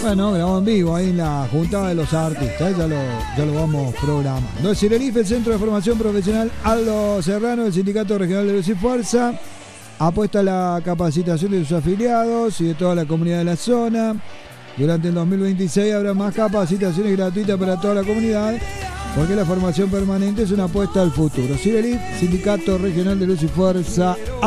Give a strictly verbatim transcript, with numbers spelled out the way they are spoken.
Bueno, grabamos en vivo ahí en la juntada de los artistas, ya lo, ya lo vamos programando. El CIRELIF, el Centro de Formación Profesional Aldo Serrano, el Sindicato Regional de Luz y Fuerza, apuesta a la capacitación de sus afiliados y de toda la comunidad de la zona. Durante el dos mil veintiséis habrá más capacitaciones gratuitas para toda la comunidad, porque la formación permanente es una apuesta al futuro. CIRELIF, Sindicato Regional de Luz y Fuerza.